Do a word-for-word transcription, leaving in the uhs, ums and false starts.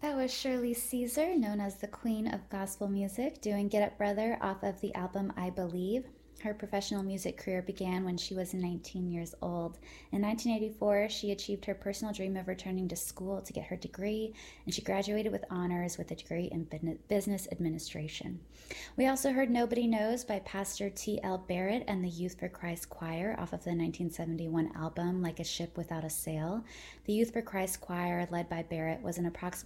That was Shirley Caesar, known as the Queen of Gospel Music, doing Get Up Brother off of the album I Believe. Her professional music career began when she was nineteen years old. In nineteen eighty-four, she achieved her personal dream of returning to school to get her degree, and she graduated with honors with a degree in business administration. We also heard Nobody Knows by Pastor T L. Barrett and the Youth for Christ Choir off of the nineteen seventy-one album Like a Ship Without a Sail. The Youth for Christ Choir, led by Barrett, was an approximately